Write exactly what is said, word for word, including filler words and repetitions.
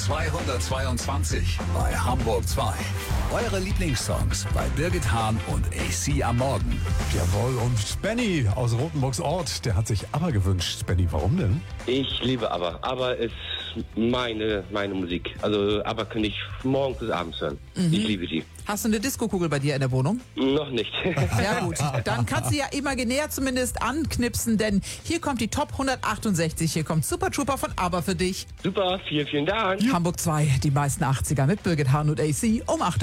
zweihundertzweiundzwanzig bei Hamburg zwei. Eure Lieblingssongs bei Birgit Hahn und A C am Morgen. Jawohl, und Benny aus Rotenburgs Ort, der hat sich ABBA gewünscht. Benny, warum denn? Ich liebe ABBA. ABBA ist meine, meine Musik. Also ABBA kann ich morgens bis abends hören. Mhm. Ich liebe die. Hast du eine Diskokugel bei dir in der Wohnung? Noch nicht. Sehr gut. Dann kannst du ja imaginär zumindest anknipsen, denn hier kommt die Top hundertachtundsechzig. Hier kommt Super Trooper von ABBA für dich. Super, vielen, vielen Dank. Hamburg zwei, die meisten achtziger mit Birgit Hahn und A C um acht Uhr.